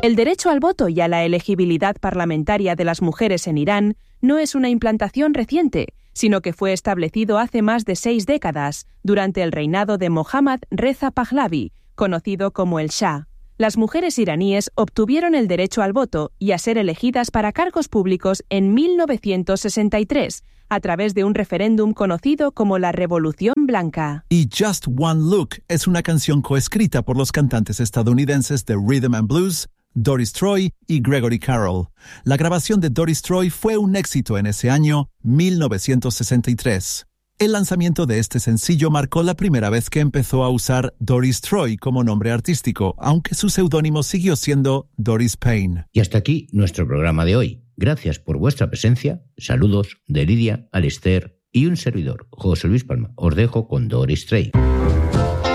El derecho al voto y a la elegibilidad parlamentaria de las mujeres en Irán no es una implantación reciente, sino que fue establecido hace más de 6 décadas, durante el reinado de Mohammad Reza Pahlavi, conocido como el Shah. Las mujeres iraníes obtuvieron el derecho al voto y a ser elegidas para cargos públicos en 1963, a través de un referéndum conocido como la Revolución Blanca. Y Just One Look es una canción coescrita por los cantantes estadounidenses de Rhythm and Blues, Doris Troy y Gregory Carroll. La grabación de Doris Troy fue un éxito en ese año, 1963. El lanzamiento de este sencillo marcó la primera vez que empezó a usar Doris Troy como nombre artístico, aunque su seudónimo siguió siendo Doris Payne. Y hasta aquí nuestro programa de hoy. Gracias por vuestra presencia. Saludos de Lidia, Alistair y un servidor, José Luis Palma. Os dejo con Doris Troy.